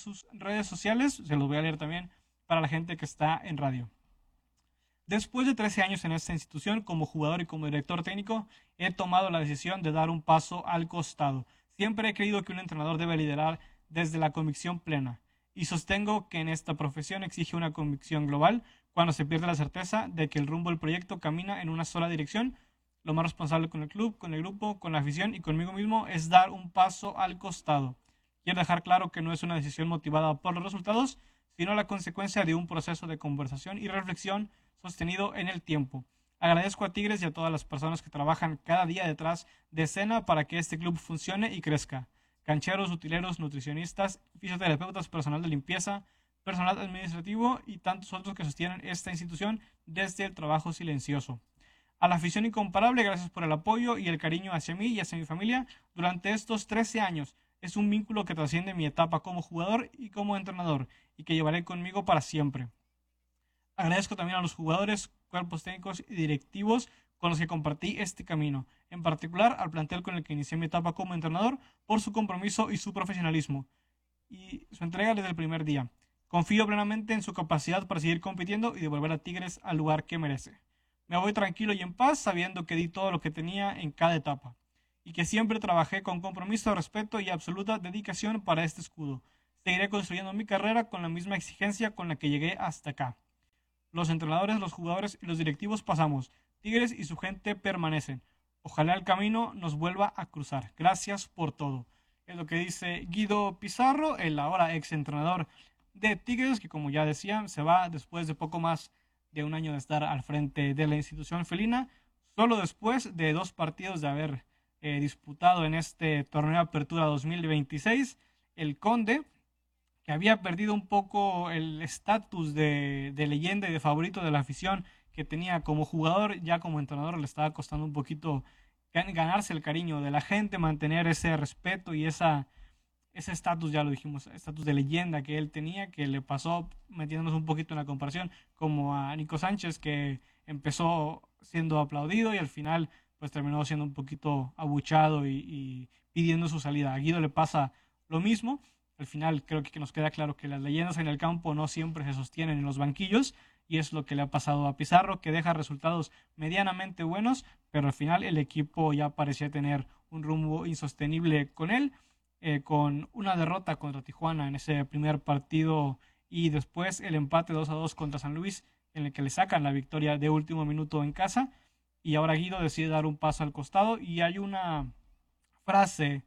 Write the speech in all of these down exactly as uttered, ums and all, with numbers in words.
sus redes sociales, se los voy a leer también para la gente que está en radio. Después de trece años en esta institución, como jugador y como director técnico, he tomado la decisión de dar un paso al costado. Siempre he creído que un entrenador debe liderar desde la convicción plena, y sostengo que en esta profesión exige una convicción global. Cuando se pierde la certeza de que el rumbo del proyecto camina en una sola dirección, lo más responsable con el club, con el grupo, con la afición y conmigo mismo es dar un paso al costado. Quiero dejar claro que no es una decisión motivada por los resultados, sino la consecuencia de un proceso de conversación y reflexión sostenido en el tiempo. Agradezco a Tigres y a todas las personas que trabajan cada día detrás de escena para que este club funcione y crezca. Cancheros, utileros, nutricionistas, fisioterapeutas, personal de limpieza, personal administrativo y tantos otros que sostienen esta institución desde el trabajo silencioso. A la afición incomparable, gracias por el apoyo y el cariño hacia mí y hacia mi familia durante estos trece años. Es un vínculo que trasciende mi etapa como jugador y como entrenador y que llevaré conmigo para siempre. Agradezco también a los jugadores, cuerpos técnicos y directivos con los que compartí este camino, en particular al plantel con el que inicié mi etapa como entrenador por su compromiso y su profesionalismo y su entrega desde el primer día. Confío plenamente en su capacidad para seguir compitiendo y devolver a Tigres al lugar que merece. Me voy tranquilo y en paz sabiendo que di todo lo que tenía en cada etapa y que siempre trabajé con compromiso, respeto y absoluta dedicación para este escudo. Seguiré construyendo mi carrera con la misma exigencia con la que llegué hasta acá. Los entrenadores, los jugadores y los directivos pasamos. Tigres y su gente permanecen. Ojalá el camino nos vuelva a cruzar. Gracias por todo. Es lo que dice Guido Pizarro, el ahora ex entrenador de Tigres, que como ya decía, se va después de poco más de un año de estar al frente de la institución felina, solo después de dos partidos de haber eh, disputado en este torneo de Apertura dos mil veintiséis, el Conde, que había perdido un poco el estatus de, de leyenda y de favorito de la afición que tenía como jugador, ya como entrenador le estaba costando un poquito ganarse el cariño de la gente, mantener ese respeto y esa ese estatus, ya lo dijimos, estatus de leyenda que él tenía, que le pasó metiéndonos un poquito en la comparación, como a Nico Sánchez, que empezó siendo aplaudido y al final pues terminó siendo un poquito abuchado y, y pidiendo su salida. A Guido le pasa lo mismo. Al final creo que nos queda claro que las leyendas en el campo no siempre se sostienen en los banquillos y es lo que le ha pasado a Pizarro, que deja resultados medianamente buenos, pero al final el equipo ya parecía tener un rumbo insostenible con él, eh, con una derrota contra Tijuana en ese primer partido y después el empate dos a dos contra San Luis, en el que le sacan la victoria de último minuto en casa, y ahora Guido decide dar un paso al costado y hay una frase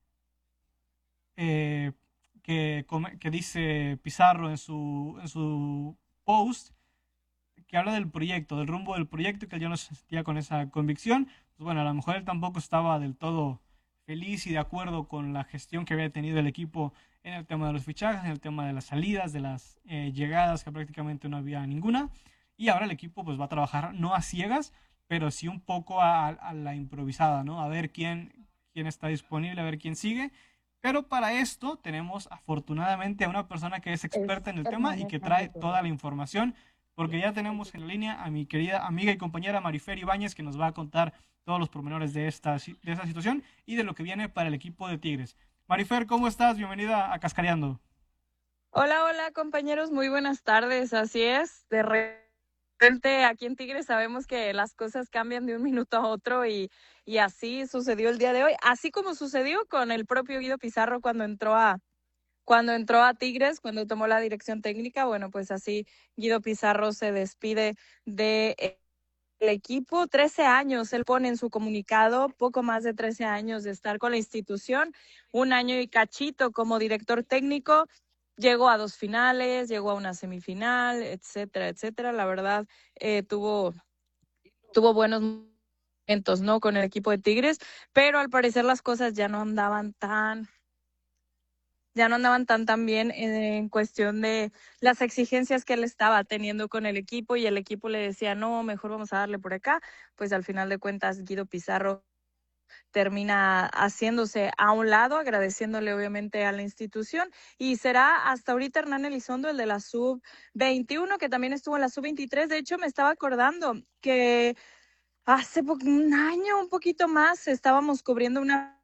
eh, que, que dice Pizarro en su, en su post, que habla del proyecto, del rumbo del proyecto, que él ya no se sentía con esa convicción. Pues bueno, a lo mejor él tampoco estaba del todo feliz y de acuerdo con la gestión que había tenido el equipo en el tema de los fichajes, en el tema de las salidas, de las eh, llegadas, que prácticamente no había ninguna. Y ahora el equipo pues va a trabajar no a ciegas, pero sí un poco a, a la improvisada, ¿no? A ver quién, quién está disponible, a ver quién sigue. Pero para esto tenemos afortunadamente a una persona que es experta en el tema y que trae toda la información, porque ya tenemos en la línea a mi querida amiga y compañera Marifer Ibáñez, que nos va a contar todos los pormenores de esta, de esta situación y de lo que viene para el equipo de Tigres. Marifer, ¿cómo estás? Bienvenida a Cascareando. Hola, hola compañeros, muy buenas tardes. Así es, de repente aquí en Tigres sabemos que las cosas cambian de un minuto a otro y, y así sucedió el día de hoy, así como sucedió con el propio Guido Pizarro cuando entró a cuando entró a Tigres, cuando tomó la dirección técnica. Bueno, pues así Guido Pizarro se despide de eh, el equipo. trece años, él pone en su comunicado, poco más de trece años de estar con la institución, un año y cachito como director técnico. Llegó a dos finales, llegó a una semifinal, etcétera, etcétera. La verdad, eh, tuvo, tuvo buenos momentos, ¿no? Con el equipo de Tigres, pero al parecer las cosas ya no andaban tan ya no andaban tan tan bien en cuestión de las exigencias que él estaba teniendo con el equipo y el equipo le decía, no, mejor vamos a darle por acá. Pues al final de cuentas Guido Pizarro termina haciéndose a un lado, agradeciéndole obviamente a la institución, y será hasta ahorita Hernán Elizondo, el de la sub veintiuno, que también estuvo en la sub veintitrés. De hecho, me estaba acordando que hace un año, un poquito más, estábamos cubriendo una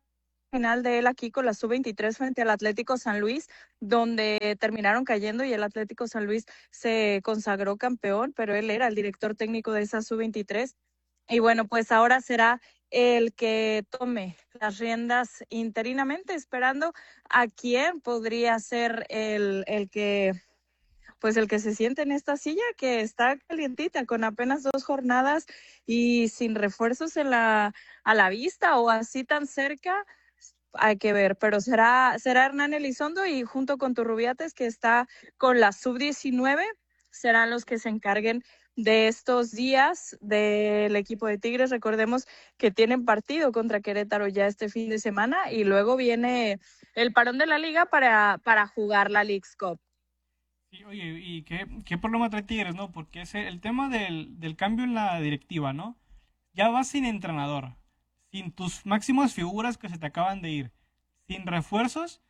final de él aquí con la sub veintitrés frente al Atlético San Luis, donde terminaron cayendo y el Atlético San Luis se consagró campeón, pero él era el director técnico de esa sub veintitrés. Y bueno, pues ahora será el que tome las riendas interinamente, esperando a quién podría ser el, el que pues el que se siente en esta silla que está calientita con apenas dos jornadas y sin refuerzos en la, a la vista o así tan cerca, hay que ver, pero será, será Hernán Elizondo y junto con Turrubiates que está con la sub diecinueve, serán los que se encarguen de estos días del equipo de Tigres. Recordemos que tienen partido contra Querétaro ya este fin de semana y luego viene el parón de la liga para, para jugar la Leagues Cup. Sí, oye, ¿y qué, qué problema trae Tigres, no? Porque es el tema del, del cambio en la directiva, ¿no? Ya vas sin entrenador, sin tus máximas figuras que se te acaban de ir, sin refuerzos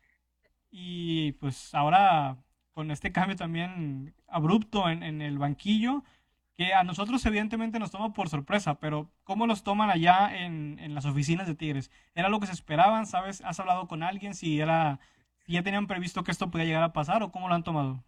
y pues ahora con este cambio también abrupto en, en el banquillo, que a nosotros evidentemente nos toma por sorpresa, pero ¿cómo los toman allá en, en las oficinas de Tigres? ¿Era lo que se esperaban? ¿Sabes? ¿Has hablado con alguien si era, si ya tenían previsto que esto podía llegar a pasar o cómo lo han tomado?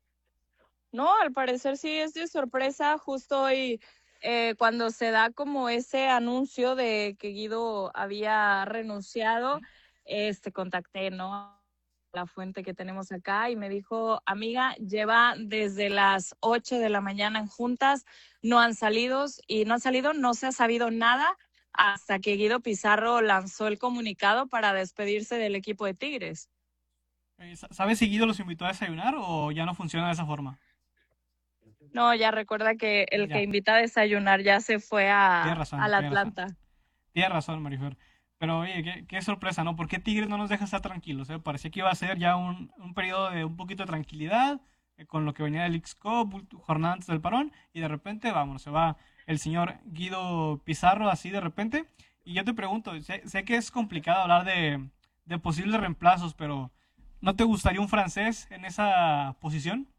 No, al parecer sí es de sorpresa, justo hoy eh, cuando se da como ese anuncio de que Guido había renunciado, este contacté, ¿no? La fuente que tenemos acá y me dijo, amiga, lleva desde las ocho de la mañana en juntas, no han salido y no han salido, no se ha sabido nada hasta que Guido Pizarro lanzó el comunicado para despedirse del equipo de Tigres. Eh, sa- ¿Sabes si Guido los invitó a desayunar o ya no funciona de esa forma? No, ya recuerda que el que Ya, invita a desayunar ya se fue tienes a, razón, al tienes razón. Atlanta. Tienes razón, Marifer. Pero oye, qué, qué sorpresa, ¿no? ¿Por qué Tigres no nos deja estar tranquilos? eh? Parecía que iba a ser ya un, un periodo de un poquito de tranquilidad, eh, con lo que venía del X-Cup, ult- jornada antes del parón, y de repente, vamos, se va el señor Guido Pizarro así de repente. Y yo te pregunto, sé, sé que es complicado hablar de, de posibles reemplazos, pero ¿no te gustaría un francés en esa posición?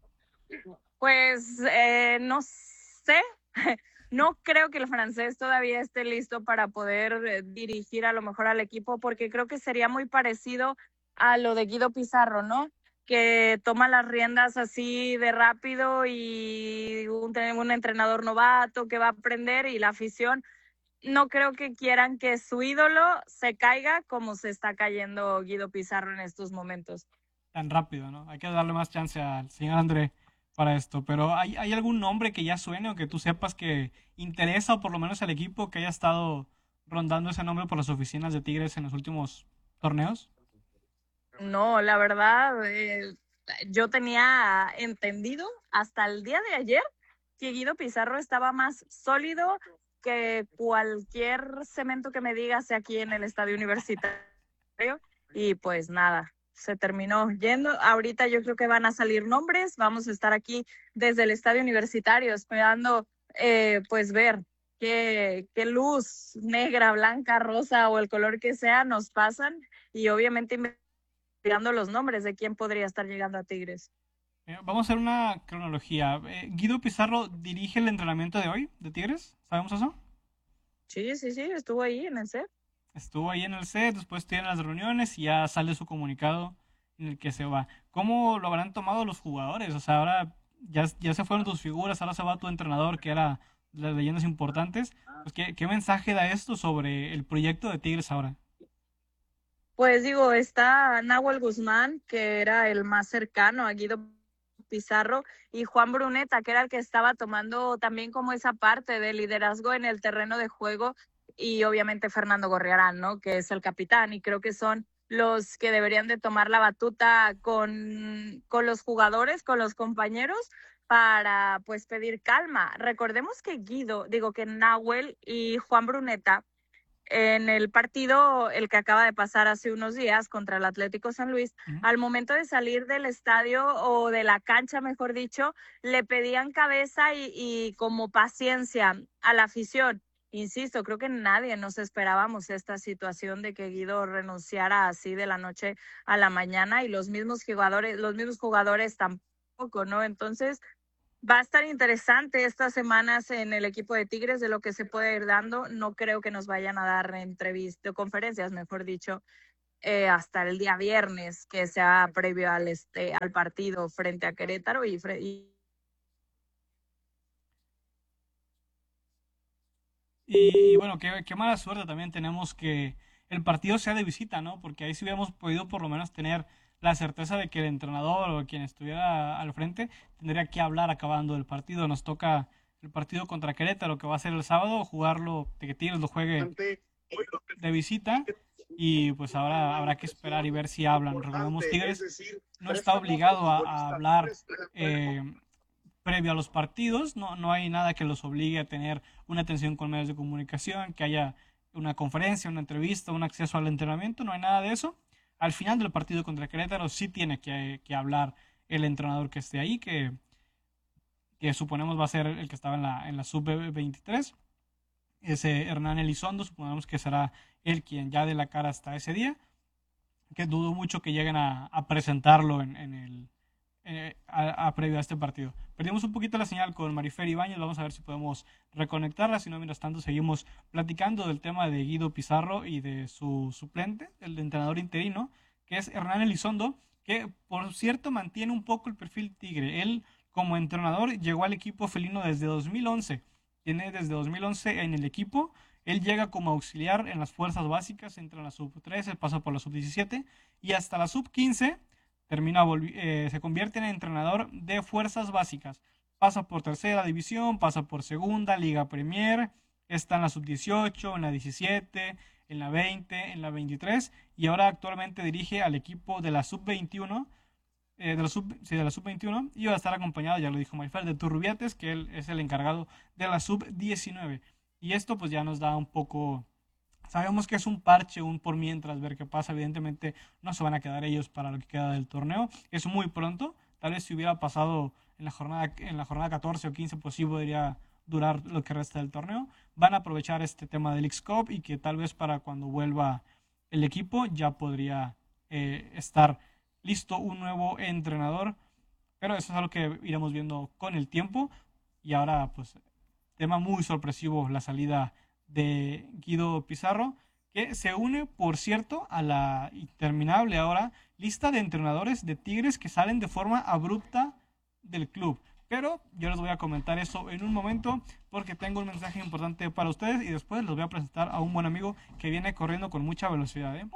Pues eh, no sé, no creo que el francés todavía esté listo para poder eh, dirigir a lo mejor al equipo, porque creo que sería muy parecido a lo de Guido Pizarro, ¿no? Que toma las riendas así de rápido y un, un entrenador novato que va a aprender y la afición no creo que quieran que su ídolo se caiga como se está cayendo Guido Pizarro en estos momentos. Tan rápido, ¿no? Hay que darle más chance al señor André para esto. Pero ¿hay, hay algún nombre que ya suene o que tú sepas que interesa o por lo menos al equipo que haya estado rondando ese nombre por las oficinas de Tigres en los últimos torneos? No, la verdad, eh, yo tenía entendido hasta el día de ayer que Guido Pizarro estaba más sólido que cualquier cemento que me digas aquí en el estadio universitario. Y pues nada, se terminó yendo. Ahorita yo creo que van a salir nombres. Vamos a estar aquí desde el estadio universitario esperando eh, pues ver qué, qué luz negra, blanca, rosa o el color que sea nos pasan y obviamente investigando los nombres de quién podría estar llegando a Tigres. Eh, vamos a hacer una cronología. Eh, ¿Guido Pizarro dirige el entrenamiento de hoy de Tigres? ¿Sabemos eso? Sí, sí, sí, estuvo ahí en el set. Estuvo ahí en el set, después tiene las reuniones y ya sale su comunicado en el que se va. ¿Cómo lo habrán tomado los jugadores? O sea, ahora ya, ya se fueron tus figuras, ahora se va tu entrenador, que era de las leyendas importantes. Pues, ¿qué, qué mensaje da esto sobre el proyecto de Tigres ahora? Pues digo, está Nahuel Guzmán, que era el más cercano a Guido Pizarro, y Juan Bruneta, que era el que estaba tomando también como esa parte de liderazgo en el terreno de juego, y obviamente Fernando Gorriarán, ¿no? Que es el capitán, y creo que son los que deberían de tomar la batuta con, con los jugadores, con los compañeros, para pues pedir calma. Recordemos que Guido, digo que Nahuel y Juan Bruneta en el partido, el que acaba de pasar hace unos días contra el Atlético San Luis, Ujú. al momento de salir del estadio o de la cancha, mejor dicho, le pedían cabeza y, y como paciencia a la afición. Insisto, creo que nadie nos esperábamos esta situación de que Guido renunciara así de la noche a la mañana y los mismos jugadores, los mismos jugadores tampoco, ¿no? Entonces, Va a estar interesante estas semanas en el equipo de Tigres de lo que se puede ir dando. No creo que nos vayan a dar entrevistas o conferencias, mejor dicho, eh, hasta el día viernes, que sea previo al, este, al partido frente a Querétaro y, fre y Y, y bueno, qué, qué mala suerte también tenemos que el partido sea de visita, ¿no? Porque ahí sí hubiéramos podido por lo menos tener la certeza de que el entrenador o quien estuviera al frente tendría que hablar acabando el partido. Nos toca el partido contra Querétaro, que va a ser el sábado, jugarlo, de que Tigres lo juegue de visita. Y pues ahora habrá que esperar y ver si hablan. Recordemos, Tigres no está obligado a, a hablar eh, previo a los partidos, no, no hay nada que los obligue a tener una atención con medios de comunicación, que haya una conferencia, una entrevista, un acceso al entrenamiento, no hay nada de eso. Al final del partido contra Querétaro sí tiene que, que hablar el entrenador que esté ahí, que, que suponemos va a ser el que estaba en la, en la sub veintitrés, ese Hernán Elizondo, suponemos que será él quien ya dé la cara hasta ese día, que dudo mucho que lleguen a, a presentarlo en, en el eh, a, a previo a este partido. Perdimos un poquito la señal con Marifer Ibáñez, vamos a ver si podemos reconectarla, si no, mientras tanto seguimos platicando del tema de Guido Pizarro y de su suplente, el entrenador interino, que es Hernán Elizondo, que por cierto mantiene un poco el perfil tigre. Él como entrenador llegó al equipo felino desde dos mil once, tiene desde dos mil once en el equipo. Él llega como auxiliar en las fuerzas básicas, entra en la sub trece, pasa por la sub diecisiete y hasta la sub quince termina, eh, se convierte en entrenador de fuerzas básicas. Pasa por tercera división, pasa por segunda, Liga Premier, está en la sub dieciocho, en la diecisiete, en la veinte, en la veintitrés y ahora actualmente dirige al equipo de la sub veintiuno, eh, de la sub, sí, de la sub veintiuno, y va a estar acompañado, ya lo dijo Mayfer, de Turrubiates, que él es el encargado de la sub diecinueve. Y esto pues ya nos da un poco... Sabemos que es un parche, un por mientras, ver qué pasa. Evidentemente no se van a quedar ellos para lo que queda del torneo. Es muy pronto. Tal vez si hubiera pasado en la jornada, en la jornada catorce o quince, pues sí podría durar lo que resta del torneo. Van a aprovechar este tema del X-Cup y que tal vez para cuando vuelva el equipo ya podría eh, estar listo un nuevo entrenador. Pero eso es algo que iremos viendo con el tiempo. Y ahora, pues, tema muy sorpresivo, la salida de Guido Pizarro, que se une, por cierto, a la interminable ahora lista de entrenadores de Tigres que salen de forma abrupta del club. Pero yo les voy a comentar eso en un momento porque tengo un mensaje importante para ustedes y después les voy a presentar a un buen amigo que viene corriendo con mucha velocidad, ¿eh?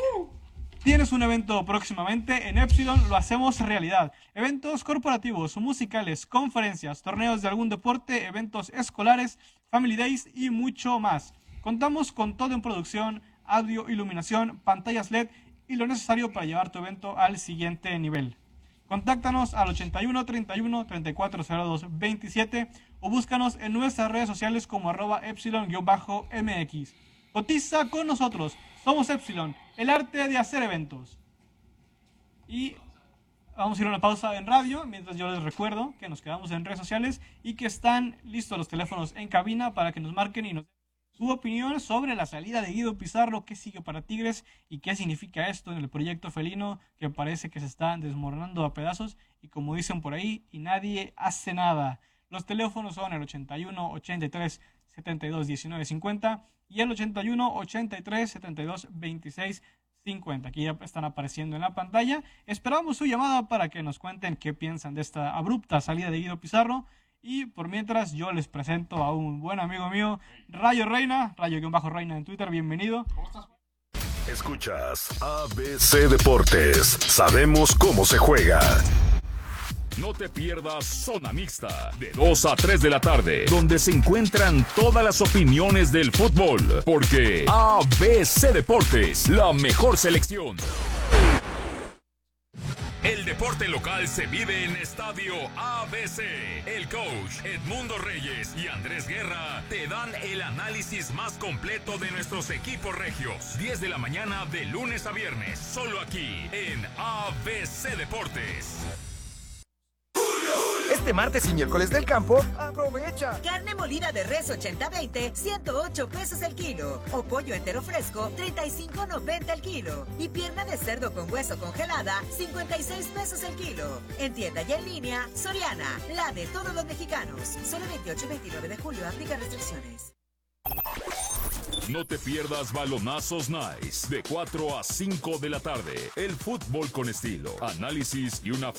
Tienes un evento próximamente en Epsilon, lo hacemos realidad. Eventos corporativos, musicales, conferencias, torneos de algún deporte, eventos escolares, family days y mucho más. Contamos con todo en producción, audio, iluminación, pantallas L E D y lo necesario para llevar tu evento al siguiente nivel. Contáctanos al ochenta y uno, treinta y uno, treinta y cuatro cero dos, veintisiete o búscanos en nuestras redes sociales como arroba epsilon-M X. Cotiza con nosotros. Somos Epsilon, el arte de hacer eventos. Y vamos a ir a una pausa en radio, mientras yo les recuerdo que nos quedamos en redes sociales y que están listos los teléfonos en cabina para que nos marquen y nos den su opinión sobre la salida de Guido Pizarro, qué sigue para Tigres y qué significa esto en el proyecto felino que parece que se está desmoronando a pedazos y como dicen por ahí, y nadie hace nada. Los teléfonos son el ochenta y uno, ochenta y tres, setenta y dos, diecinueve, cincuenta y el ochenta y uno, ochenta y tres, setenta y dos, veintiséis, cincuenta. Aquí ya están apareciendo en la pantalla. Esperamos su llamada para que nos cuenten qué piensan de esta abrupta salida de Guido Pizarro. Y por mientras yo les presento a un buen amigo mío, Rayo Reina, Rayo-Reina en Twitter, bienvenido. ¿Cómo estás? Escuchas A B C Deportes, sabemos cómo se juega. No te pierdas Zona Mixta, de dos a tres de la tarde, donde se encuentran todas las opiniones del fútbol, porque A B C Deportes, la mejor selección. El deporte local se vive en Estadio A B C. El coach Edmundo Reyes y Andrés Guerra te dan el análisis más completo de nuestros equipos regios. diez de la mañana de lunes a viernes, solo aquí en A B C Deportes. Este martes y miércoles del campo, aprovecha. Carne molida de res ochenta veinte, ciento ocho pesos el kilo. O pollo entero fresco, treinta y cinco noventa el kilo. Y pierna de cerdo con hueso congelada, cincuenta y seis pesos el kilo. En tienda y en línea, Soriana, la de todos los mexicanos. Solo veintiocho y veintinueve de julio, aplica restricciones. No te pierdas Balonazos Nice de cuatro a cinco de la tarde. El fútbol con estilo, análisis y una